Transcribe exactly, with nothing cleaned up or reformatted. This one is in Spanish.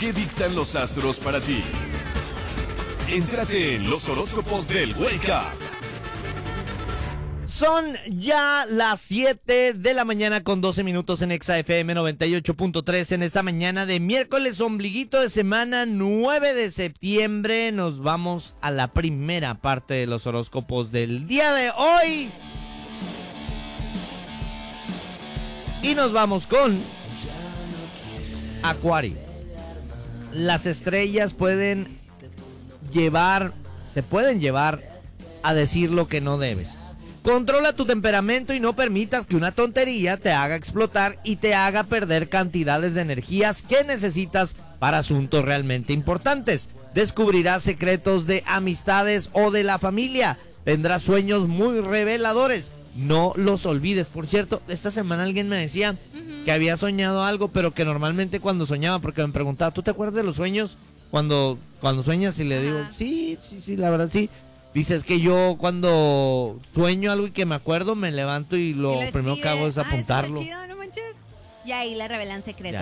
¿Qué dictan los astros para ti? Entrate en los horóscopos del Wake Up. Son ya las siete de la mañana con doce minutos en Exa F M noventa y ocho punto tres en esta mañana de miércoles, ombliguito de semana, nueve de septiembre. Nos vamos a la primera parte de los horóscopos del día de hoy. Y nos vamos con Acuario. Las estrellas pueden llevar, te pueden llevar a decir lo que no debes. Controla tu temperamento y no permitas que una tontería te haga explotar y te haga perder cantidades de energías que necesitas para asuntos realmente importantes. Descubrirás secretos de amistades o de la familia. Tendrás sueños muy reveladores. No los olvides. Por cierto, esta semana alguien me decía uh-huh. que había soñado algo, pero que normalmente cuando soñaba, porque me preguntaba, ¿tú te acuerdas de los sueños? Cuando, cuando sueñas y le digo, uh-huh. sí, sí, sí, la verdad sí. Dice, es que yo cuando sueño algo y que me acuerdo, me levanto y lo, y lo primero que hago es apuntarlo. Ah, eso está chido, no manches. Y ahí le revelan secretos.